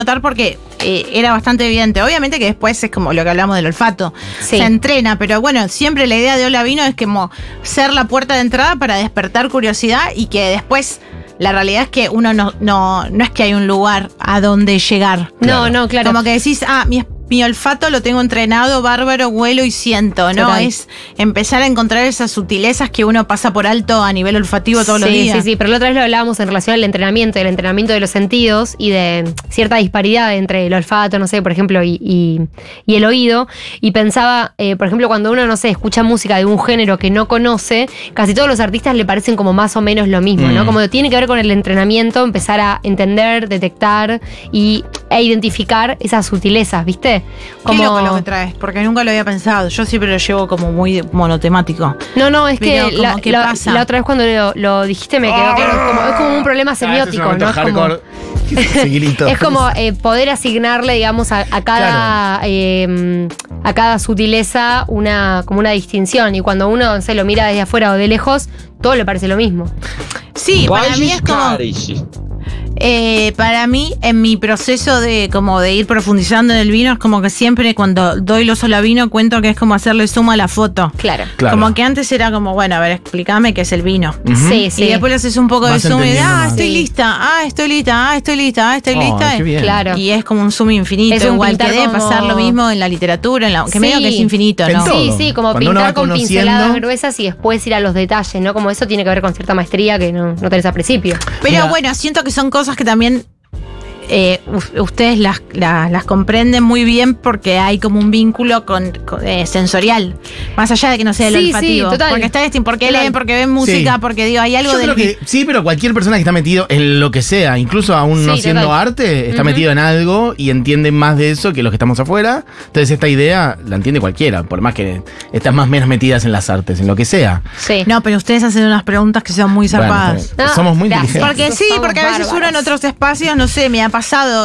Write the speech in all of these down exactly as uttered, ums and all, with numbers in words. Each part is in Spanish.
notar porque eh, era bastante evidente. Obviamente que después es como lo que hablamos del olfato. Sí. Se entrena, pero bueno, siempre la idea de Hola Vino es como ser la puerta de entrada para despertar curiosidad y que después la realidad es que uno no, no, no es que hay un lugar a donde llegar. No, no, claro. Como que decís, ah, mi Mi olfato lo tengo entrenado, bárbaro, huelo y siento, ¿no? Total. Es empezar a encontrar esas sutilezas que uno pasa por alto a nivel olfativo todos sí, los días. Sí, sí, pero la otra vez lo hablábamos en relación al entrenamiento, el entrenamiento de los sentidos y de cierta disparidad entre el olfato, no sé, por ejemplo, y, y, y el oído. Y pensaba, eh, por ejemplo, cuando uno, no sé, escucha música de un género que no conoce, casi todos los artistas le parecen como más o menos lo mismo, Mm. ¿no? Como tiene que ver con el entrenamiento, empezar a entender, detectar y, e identificar esas sutilezas, ¿viste? Qué loco lo que traes, porque nunca lo había pensado. Yo siempre lo llevo como muy monotemático. No, no, es Pero que, como, la, ¿qué la- pasa? la otra vez cuando lo, lo dijiste me quedó claro. Es como, es como un problema semiótico, ¿no? Es como, Seguilito. es como eh, poder asignarle, digamos, a, a cada eh, a cada sutileza una como una distinción. Y cuando uno se lo mira desde afuera o de lejos, todo le parece lo mismo. Sí, para mí es como... Eh, para mí, en mi proceso de como de ir profundizando en el vino, es como que siempre cuando doy los Hola Vino cuento que es como hacerle zoom a la foto. Claro. Claro. Como que antes era como, bueno, a ver, explícame qué es el vino. Ujú. Sí, sí. Y después le haces un poco Vas de zoom y entendiendo ah, más. estoy Sí. lista, ah, estoy lista, ah, estoy lista, ah, estoy Ay, lista. qué bien. Claro. Y es como un zoom infinito, Es un igual que pintar debe como- pasar lo mismo en la literatura, en la, que Sí. medio que es infinito, En ¿no? todo. Sí, sí, como Cuando uno pintar va con conociendo- pinceladas gruesas y después ir a los detalles, ¿no? Como eso tiene que ver con cierta maestría que no, no tenés al principio. Pero Mira. bueno, siento que son cosas que también eh, u- ustedes las, las, las comprenden muy bien porque hay como un vínculo con, con, eh, sensorial, más allá de que no sea el Sí, sí, olfativo. total. Porque está este, porque Total. leen, porque ven música, Sí. porque digo, hay algo Yo del creo que sí, pero cualquier persona que está metido en lo que sea, incluso aún no Sí, siendo total. arte, está Ujú. metido en algo y entiende más de eso que los que estamos afuera. Entonces esta idea la entiende cualquiera, por más que estás más o menos metidas en las artes, en lo que sea. Sí. No, pero ustedes hacen unas preguntas que son muy Bueno, zarpadas. está bien. No, Somos muy gracias. inteligentes. Porque sí, Somos porque a veces uno en bárbaros. otros espacios, no sé, me ha pasado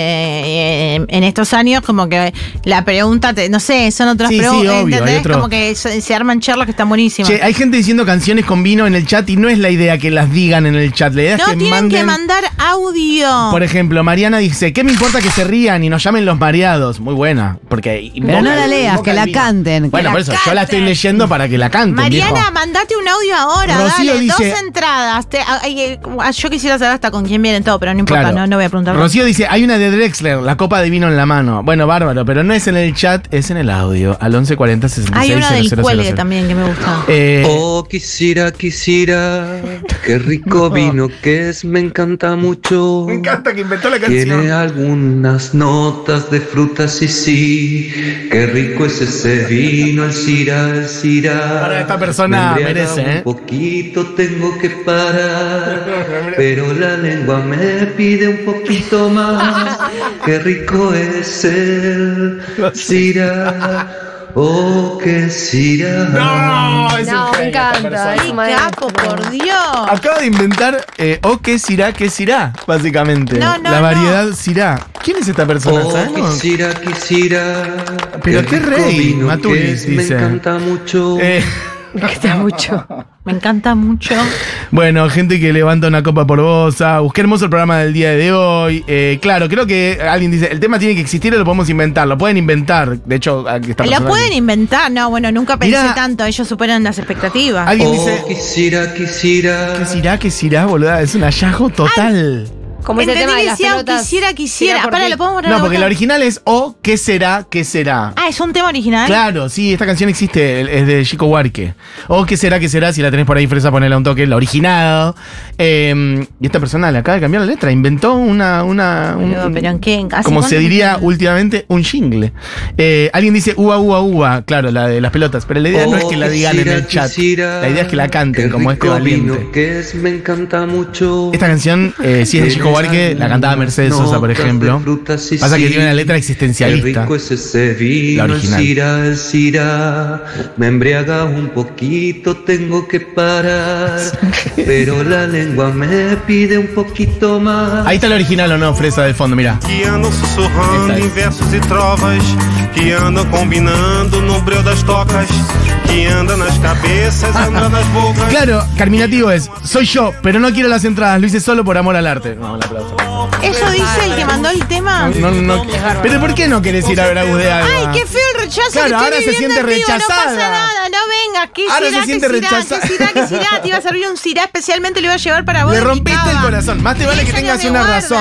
eh, en, en estos años como que la pregunta, te- no sé, son otras Sí, sí, preguntas, obvio, hay ¿entendés? otro- Como que se, se arman charlas que están buenísimas. Che, hay gente diciendo canciones con vino en el chat y no es la idea que las digan en el chat. La idea no, es que tienen manden. que mandar audio. Por ejemplo, Mariana dice, ¿qué me importa que se rían y nos llamen los mareados? Muy buena, porque Pero no la leas, que la canten. Bueno, la por eso, yo la estoy canten. leyendo para que la canten, Mariana, viejo. mandate un audio ahora, Rocío dale, dice- dos entradas. Te- ay, eh, yo quisiera saber hasta con quién vienen todo, pero no importa, Claro. no, no voy a preguntar. Rocío dice, hay una de Drexler, la copa de vino en la mano. Bueno, bárbaro, pero no es en el chat, es en el audio, al once cuarenta sesenta y Hay seis una del cero cero cuelgue cero. también que me gusta. Eh, Oh, quisiera, quisiera, qué rico vino que es, me encanta mucho. me encanta que inventó la Tiene canción. algunas notas de frutas y sí, qué rico es ese vino, el Syrah, el Syrah. Para esta persona Me embriaga merece, ¿eh? un poquito tengo que parar, pero la lengua me pide un poquito más. Qué rico es el Syrah, oh, qué Syrah. No, es No, un me genio esta encanta, persona. es ¡Qué un maestro. capo, por Dios! Acaba de inventar, eh, oh, qué Syrah, qué Syrah, básicamente. No, no, la no. variedad Syrah. ¿Quién es esta persona? Oh, ¿Sabemos? quisiera, quisiera. Pero qué rico rey, vino Matulis, que es, dice. Me encanta mucho. Eh, Me encanta mucho. Me encanta mucho. Bueno, gente que levanta una copa por vos. Ah, qué hermoso el programa del día de hoy. Eh, claro, creo que alguien dice, el tema tiene que existir o lo podemos inventar. Lo pueden inventar. De hecho, aquí está Lo pueden inventar, no, bueno, nunca pensé Mirá. tanto, ellos superan las expectativas. Alguien Oh, dice, quisiera, quisiera. ¿qué será? ¿Qué será, boluda? Es un hallazgo total. Como ese Entendí tema de que las decía, pelotas. quisiera, quisiera. por Para, ti. lo podemos poner No, de porque vuelta? la original es O, ¿qué será? ¿Qué será? Ah, es un tema original. Claro, sí, esta canción existe, es de Chico Huarque. O qué será, qué será, si la tenés por ahí, Fresa, ponela un toque, la original. Eh, y esta persona le acaba de cambiar la letra, inventó una... una un- Pero, pero ¿en qué? ¿Hace como se cuánto diría que- últimamente, un jingle. Eh, alguien dice uva, uva, uva, claro, la de las pelotas, pero la idea no es que la digan en el chat, la idea es que la canten como este valiente. Que es, me encanta mucho. Esta canción, eh, si es de Chico Huarque, la cantaba Mercedes Sosa, por ejemplo. Pasa que tiene una letra existencialista. Qué rico es ese vino, La el original. Syrah, el Syrah. Me embriaga un poquito, tengo que parar, pero la lengua me pide un poquito más. Ahí está la original o no, Fresa, de fondo, mira. Que andam sussurrando Esta es. em versos e trovas, que andam combinando no breu das tocas, que andam nas cabeças, andam nas bocas. Claro, Carminativo es, soy yo, pero no quiero las entradas, lo hice solo por amor al arte. No, la aplauso. ¿Eso dice el que mandó el tema? No, no, no. Pero ¿por qué no querés ir a ver a Gus de Alba? Ay, qué feo el rechazo. Claro, que ahora estoy se siente viviendo en vivo, rechazada. No pasa nada, no vengas. ¿Qué Ahora será, se siente qué será, rechazada. qué será, qué será? Te iba a servir un cirá, especialmente lo iba a llevar para vos. Le de mi rompiste cava. el corazón. Más te vale que Diez tengas años de una guarda. razón.